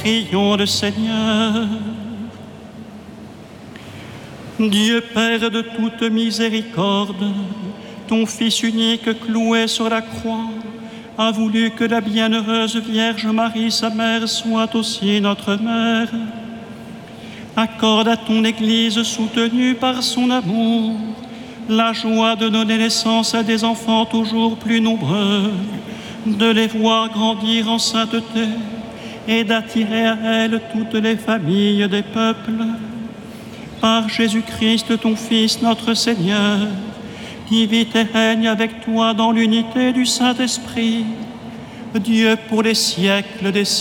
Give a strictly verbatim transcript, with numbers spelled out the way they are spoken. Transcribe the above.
Prions le Seigneur. Dieu Père de toute miséricorde, ton Fils unique cloué sur la croix a voulu que la bienheureuse Vierge Marie, sa mère, soit aussi notre mère. Accorde à ton Église soutenue par son amour la joie de donner naissance à des enfants toujours plus nombreux, de les voir grandir en sainteté et d'attirer à elle toutes les familles des peuples. Par Jésus-Christ, ton Fils, notre Seigneur, qui vit et règne avec toi dans l'unité du Saint-Esprit, Dieu pour les siècles des siècles.